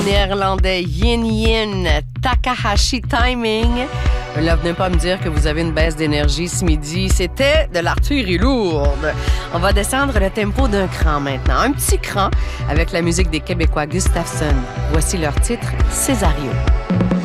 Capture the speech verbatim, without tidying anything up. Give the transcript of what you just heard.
Néerlandais Yin Yin, Takahashi Timing. Là, venez pas me dire que vous avez une baisse d'énergie ce midi. C'était de l'artillerie lourde. On va descendre le tempo d'un cran maintenant. Un petit cran avec la musique des Québécois Gustafsson. Voici leur titre, Césario.